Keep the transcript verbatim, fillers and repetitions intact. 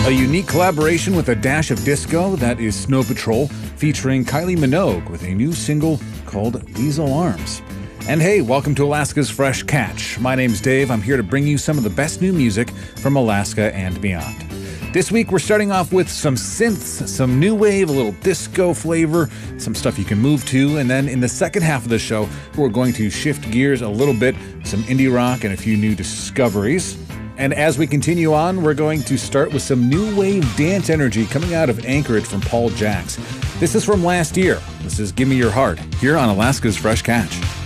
A unique collaboration with a dash of disco, that is Snow Patrol, featuring Kylie Minogue with a new single called These Alarms. And hey, welcome to Alaska's Fresh Catch. My name's Dave. I'm here to bring you some of the best new music from Alaska and beyond. This week, we're starting off with some synths, some new wave, a little disco flavor, some stuff you can move to, and then in the second half of the show, we're going to shift gears a little bit, some indie rock and a few new discoveries. And as we continue on, we're going to start with some new wave dance energy coming out of Anchorage from Paul Jacks. This is from last year. This is Give Me Your Heart, here on Alaska's Fresh Catch.